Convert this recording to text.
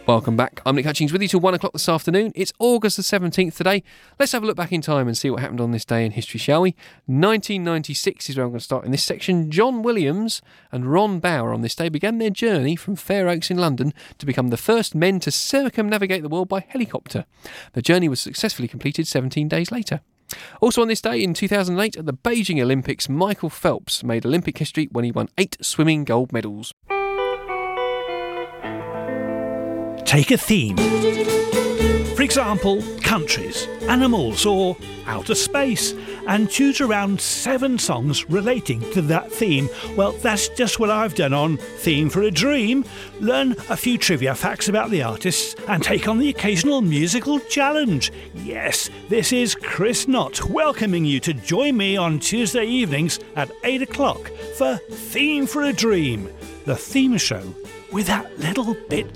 Welcome back. I'm Nick Hutchings with you till 1 o'clock this afternoon. It's August the 17th today. Let's have a look back in time and see what happened on this day in history, shall we? 1996 is where I'm going to start in this section. John Williams and Ron Bower on this day began their journey from Fair Oaks in London to become the first men to circumnavigate the world by helicopter. The journey was successfully completed 17 days later. Also on this day in 2008 at the Beijing Olympics, Michael Phelps made Olympic history when he won 8 swimming gold medals. Take a theme. For example, countries, animals or outer space, and choose around 7 songs relating to that theme. Well, that's just what I've done on Theme for a Dream. Learn a few trivia facts about the artists and take on the occasional musical challenge. Yes, this is Chris Knott welcoming you to join me on Tuesday evenings at 8 o'clock for Theme for a Dream, the theme show with that little bit